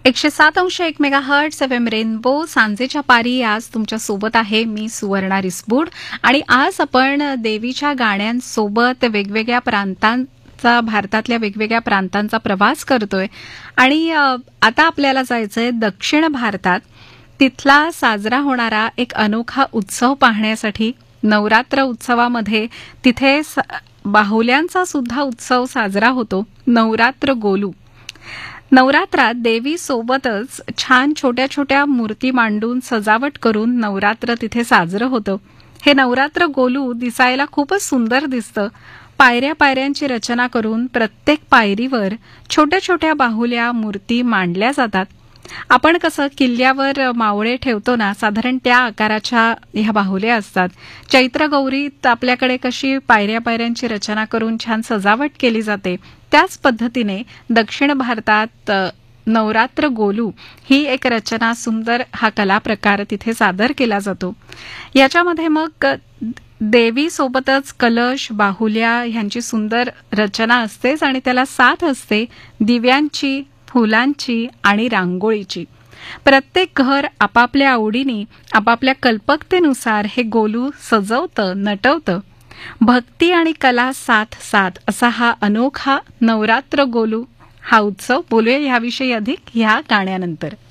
107.1 megahertz FM rainbow सांजेच्या पारी आज तुमच्या सोबत आहे मी सुवर्णा रिसबूड आणि आज आपण देवीच्या गाण्यांसोबत वेगवेगळ्या प्रांतांचा भारतातल्या वेगवेगळ्या प्रांतांचा प्रवास करतोय आणि आता आपल्याला जायचंय दक्षिण भारतात. तिथला साजरा होणारा एक अनोखा उत्सव पाहण्यासाठी. नवरात्र उत्सवामध्ये तिथे बाहुल्यांचा सुद्धा उत्सव साजरा होतो, नवरात्र गोलू. नवरात्रात देवी सोबतच छान छोट्या छोट्या मूर्ती मांडून सजावट करून नवरात्र तिथे साजरं होतं. हे नवरात्र गोलू दिसायला खूपच सुंदर दिसतं. पायऱ्या पायऱ्यांची रचना करून प्रत्येक पायरीवर छोट्या छोट्या बाहुल्या मूर्ती मांडल्या जातात. आपण कसं किल्ल्यावर मावळे ठेवतो ना, साधारण त्या आकाराच्या ह्या बाहुल्या असतात. चैत्र गौरीत आपल्याकडे कशी पायऱ्या पायऱ्यांची रचना करून छान सजावट केली जाते, त्याच पद्धतीने दक्षिण भारतात नवरात्र गोलू ही एक रचना, सुंदर हा कला प्रकार तिथे सादर केला जातो. याच्यामध्ये मग देवी सोबतच कलश, बाहुल्या ह्यांची सुंदर रचना असतेच आणि त्याला साथ असते दिव्यांची, फुलांची आणि रांगोळीची. प्रत्येक घर आपापल्या आवडीने, आपापल्या कल्पकतेनुसार हे गोलू सजवतं, नटवतं. भक्ती आणि कला साथ साथ असा हा अनोखा नवरात्र गोलू हा उत्सव. बोलूया याविषयी अधिक ह्या गाण्यानंतर.